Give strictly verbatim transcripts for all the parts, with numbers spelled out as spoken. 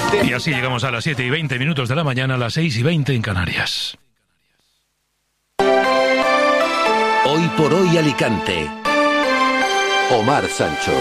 Y así llegamos a las siete y veinte minutos de la mañana, a las seis y veinte en Canarias. Hoy por hoy Alicante. Omar Sancho.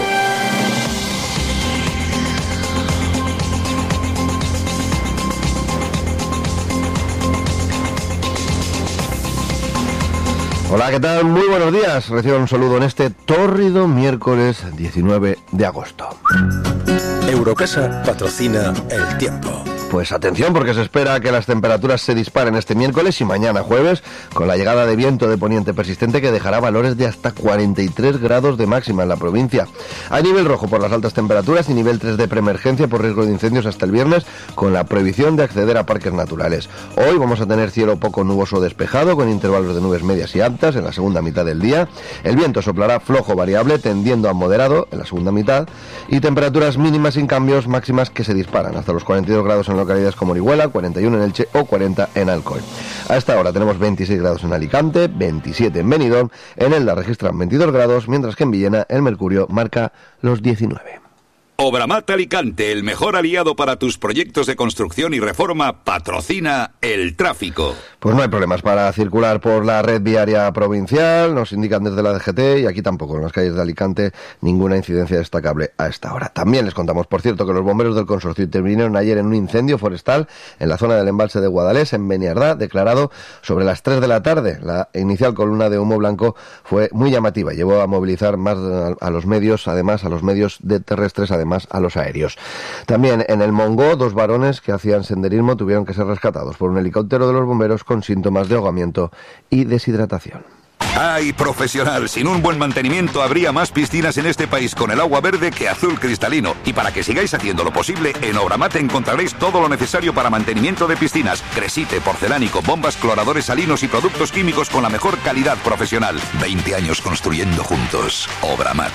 Hola, ¿qué tal? Muy buenos días. Reciban un saludo en este tórrido miércoles diecinueve de agosto. Eurocasa patrocina El Tiempo. Pues atención, porque se espera que las temperaturas se disparen este miércoles y mañana jueves, con la llegada de viento de poniente persistente que dejará valores de hasta cuarenta y tres grados de máxima en la provincia. Hay nivel rojo por las altas temperaturas y nivel tres de preemergencia por riesgo de incendios hasta el viernes, con la prohibición de acceder a parques naturales. Hoy vamos a tener cielo poco nuboso despejado, con intervalos de nubes medias y altas en la segunda mitad del día. El viento soplará flojo variable, tendiendo a moderado en la segunda mitad, y temperaturas mínimas sin cambios, máximas que se disparan hasta los cuarenta y dos grados en localidades como Orihuela, cuarenta y uno en Elche o cuarenta en Alcoy. A esta hora tenemos veintiséis grados en Alicante, veintisiete en Benidorm, en Elda registran veintidós grados, mientras que en Villena el mercurio marca los diecinueve. Obramat Alicante, el mejor aliado para tus proyectos de construcción y reforma, patrocina el tráfico. Pues no hay problemas para circular por la red viaria provincial, nos indican desde la D G T, y aquí tampoco, en las calles de Alicante, ninguna incidencia destacable a esta hora. También les contamos, por cierto, que los bomberos del consorcio intervinieron ayer en un incendio forestal en la zona del embalse de Guadalés, en Beniardá, declarado sobre las tres de la tarde. La inicial columna de humo blanco fue muy llamativa, llevó a movilizar más a los medios, además a los medios de terrestres, además más a los aéreos. También en el Mongó, dos varones que hacían senderismo tuvieron que ser rescatados por un helicóptero de los bomberos con síntomas de ahogamiento y deshidratación. ¡Ay, profesional! Sin un buen mantenimiento habría más piscinas en este país con el agua verde que azul cristalino. Y para que sigáis haciendo lo posible, en Obramat encontraréis todo lo necesario para mantenimiento de piscinas. Cresite, porcelánico, bombas, cloradores salinos y productos químicos con la mejor calidad profesional. veinte años construyendo juntos. Obramat.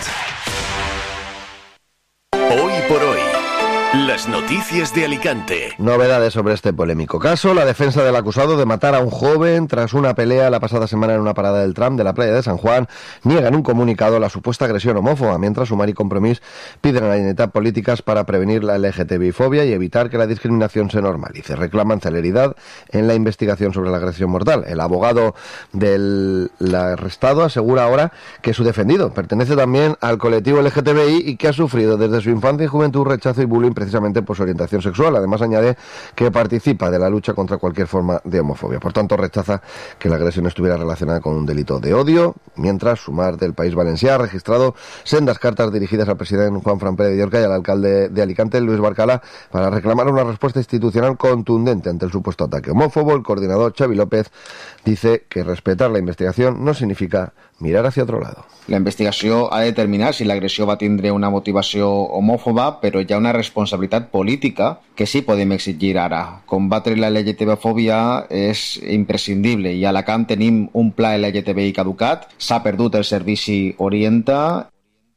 Hoy por hoy, las noticias de Alicante. Novedades sobre este polémico caso. La defensa del acusado de matar a un joven tras una pelea la pasada semana en una parada del tram de la playa de San Juan niega en un comunicado la supuesta agresión homófoba, mientras Sumar y Compromís piden a la Generalitat políticas para prevenir la L G T B I fobia y evitar que la discriminación se normalice. Reclaman celeridad en la investigación sobre la agresión mortal. El abogado del arrestado asegura ahora que su defendido pertenece también al colectivo L G T B I y que ha sufrido desde su infancia y juventud rechazo y bullying precisamente por su orientación sexual. Además añade que participa de la lucha contra cualquier forma de homofobia. Por tanto, rechaza que la agresión estuviera relacionada con un delito de odio, mientras Sumar del País Valencià ha registrado sendas cartas dirigidas al presidente Juan Fran Pérez de Llorca y al alcalde de Alicante, Luis Barcala, para reclamar una respuesta institucional contundente ante el supuesto ataque homófobo. El coordinador Xavi López dice que respetar la investigación no significa mirar hacia otro lado. La investigació ha de determinar si l'agressió va tindre una motivació homòfoba, però hi ha una responsabilitat política que sí podem exigir ara. Combatre la L G T B fòbia és imprescindible i a Alacant tenim un pla L G T B I caducat, s'ha perdut el servici Orienta.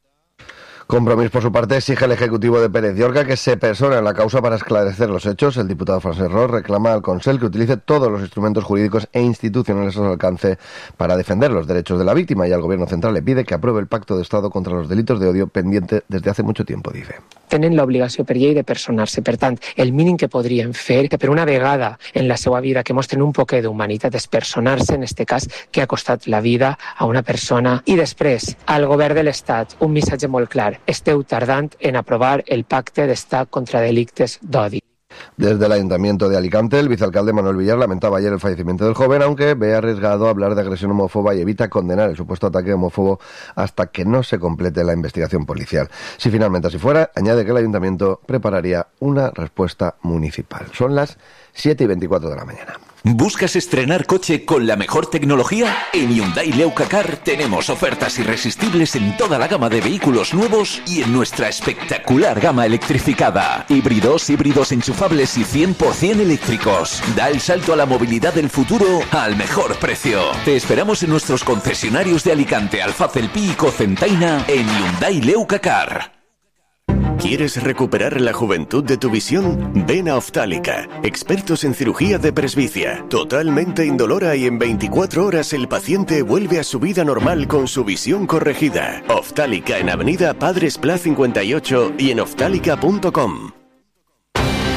Compromís, por su parte, exige al Ejecutivo de Pérez Llorca que se persone en la causa para esclarecer los hechos. El diputado Francesc Ros reclama al Consell que utilice todos los instrumentos jurídicos e institucionales a su alcance para defender los derechos de la víctima, y al Gobierno central le pide que apruebe el Pacto de Estado contra los delitos de odio pendiente desde hace mucho tiempo, dice. Tenen l'obligació per llei de personar-se. Per tant, el mínim que podrien fer, que per una vegada en la seva vida que mostren un poquet d'humanitat, és personar-se, en este cas, que ha costat la vida a una persona. I després, al govern de l'Estat, un missatge molt clar. Esteu tardant en aprovar el Pacte d'Estat contra delictes d'odi. Desde el Ayuntamiento de Alicante, el vicealcalde Manuel Villar lamentaba ayer el fallecimiento del joven, aunque ve arriesgado hablar de agresión homófoba y evita condenar el supuesto ataque homófobo hasta que no se complete la investigación policial. Si finalmente así fuera, añade que el Ayuntamiento prepararía una respuesta municipal. Son las siete y veinticuatro de la mañana. ¿Buscas estrenar coche con la mejor tecnología? En Hyundai Leucacar tenemos ofertas irresistibles en toda la gama de vehículos nuevos y en nuestra espectacular gama electrificada. Híbridos, híbridos enchufables y cien por ciento eléctricos. Da el salto a la movilidad del futuro al mejor precio. Te esperamos en nuestros concesionarios de Alicante, Alfaz, El Pi y Cocentaina en Hyundai Leucacar. ¿Quieres recuperar la juventud de tu visión? Ven a Oftálica, expertos en cirugía de presbicia, totalmente indolora y en veinticuatro horas el paciente vuelve a su vida normal con su visión corregida. Oftálica en Avenida Padres Pla cincuenta y ocho y en oftálica punto com.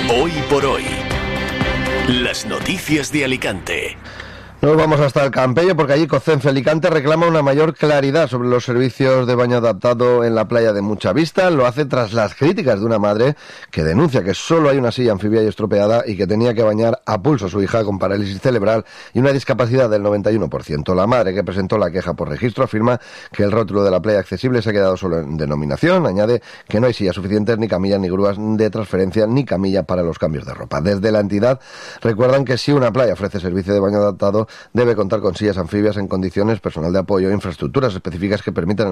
Hoy por hoy. Las noticias de Alicante. Nos vamos hasta el Campello porque allí Cocenfe Alicante reclama una mayor claridad sobre los servicios de baño adaptado en la playa de Mucha Vista. Lo hace tras las críticas de una madre que denuncia que solo hay una silla anfibia y estropeada y que tenía que bañar a pulso a su hija con parálisis cerebral y una discapacidad del noventa y uno por ciento. La madre, que presentó la queja por registro, afirma que el rótulo de la playa accesible se ha quedado solo en denominación. Añade que no hay sillas suficientes, ni camillas, ni grúas de transferencia, ni camilla para los cambios de ropa. Desde la entidad recuerdan que si una playa ofrece servicio de baño adaptado, debe contar con sillas anfibias en condiciones, personal de apoyo e infraestructuras específicas que permitan